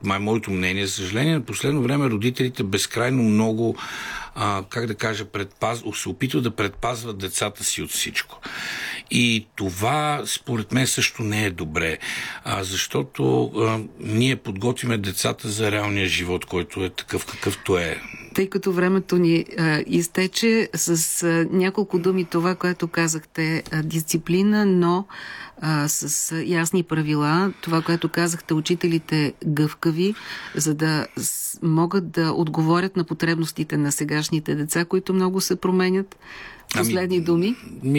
това е моето мнение, за съжаление, на последно време родителите безкрайно много се опитват да предпазват децата си от всичко. И това, според мен, също не е добре, защото ние подготвиме децата за реалния живот, който е такъв какъвто е. Тъй като времето ни изтече, с няколко думи това, което казахте, дисциплина, но с ясни правила, това, което казахте, учителите гъвкави, за да могат да отговорят на потребностите на сегашните деца, които много се променят. Последни думи?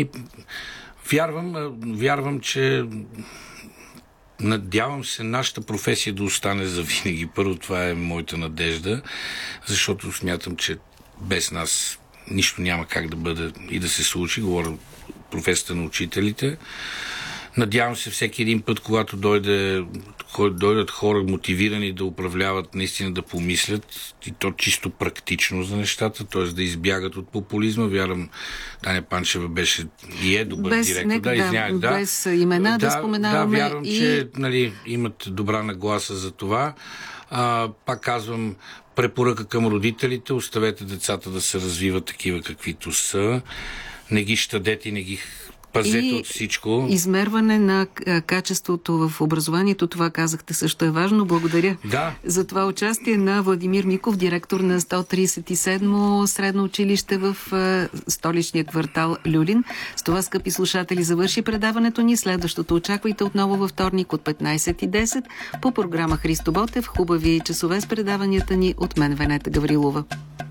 Вярвам, че надявам се нашата професия да остане за винаги. Първо, това е моята надежда, защото смятам, че без нас нищо няма как да бъде и да се случи. Говоря професията на учителите. Надявам се всеки един път, когато дойдат хора мотивирани да управляват, наистина да помислят, и то чисто практично за нещата, т.е. да избягат от популизма. Вярвам, Таня Панчева беше и е добър директор. Без имена да споменаваме. Вярвам, че имат добра нагласа за това. Пак казвам, препоръка към родителите: оставете децата да се развиват такива каквито са. Не ги щадете и не ги пазете от всичко. Измерване на качеството в образованието, това казахте, също е важно. Благодаря за това участие на Владимир Миков, директор на 137-мо средно училище в столичния квартал Люлин. С това, скъпи слушатели, завърши предаването ни. Следващото очаквайте отново във вторник от 15:10 по програма Христо Ботев. Хубави часове с предаванията ни от мен, Венета Гаврилова.